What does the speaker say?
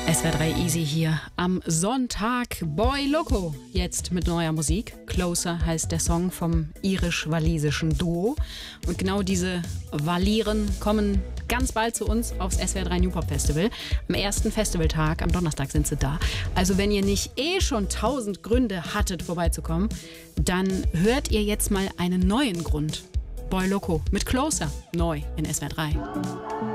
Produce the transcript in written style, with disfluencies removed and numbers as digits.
SWR 3 Easy hier am Sonntag. Boy Loco, jetzt mit neuer Musik. Closer heißt der Song vom irisch-walisischen Duo. Und genau diese Waliren kommen ganz bald zu uns aufs SWR 3 New Pop Festival. Am ersten Festivaltag, am Donnerstag sind sie da. Also wenn ihr nicht schon 1000 Gründe hattet, vorbeizukommen, dann hört ihr jetzt mal einen neuen Grund. Boy Loco mit Closer, neu in SWR 3.